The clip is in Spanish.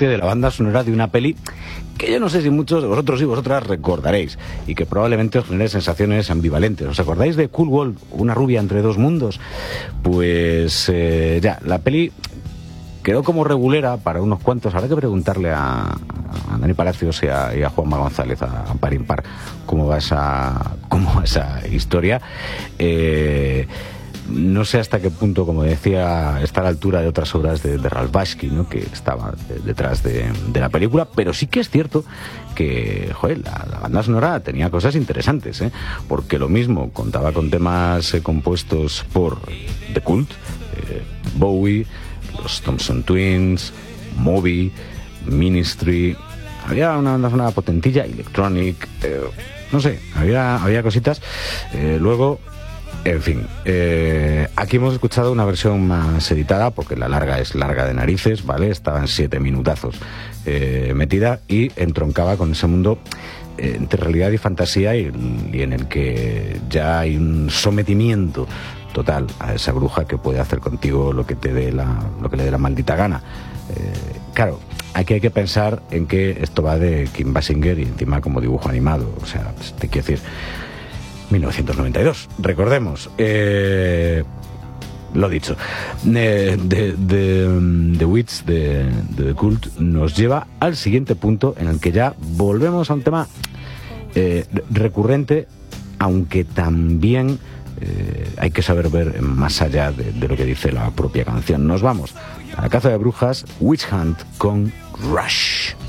parte de la banda sonora de una peli que yo no sé si muchos de vosotros y vosotras recordaréis y que probablemente os genere sensaciones ambivalentes. ¿Os acordáis de Cool World, una rubia entre dos mundos? Pues ya, la peli quedó como regulera para unos cuantos. Habrá que preguntarle a Dani Palacios y a Juanma González, a Par Impar, cómo va esa historia. No sé hasta qué punto, como decía, está a la altura de otras obras de Ralph Bakshi, ¿no?, que estaba detrás de la película, pero sí que es cierto que, joder, la banda sonora tenía cosas interesantes, porque lo mismo contaba con temas compuestos por The Cult, Bowie, los Thompson Twins, Moby, Ministry. Había una banda sonora potentilla, Electronic, no sé, había cositas. Luego, en fin, aquí hemos escuchado una versión más editada, porque la larga es larga de narices, ¿vale? Estaba en 7 minutazos metida y entroncaba con ese mundo entre realidad y fantasía, y en el que ya hay un sometimiento total a esa bruja que puede hacer contigo lo que le dé la maldita gana. Claro, aquí hay que pensar en que esto va de Kim Basinger y encima como dibujo animado, o sea, pues, te quiero decir, 1992, recordemos. Lo dicho, The Witch de The Cult nos lleva al siguiente punto, en el que ya volvemos a un tema recurrente, aunque también hay que saber ver más allá de lo que dice la propia canción. Nos vamos a la caza de brujas, Witch Hunt con Rush.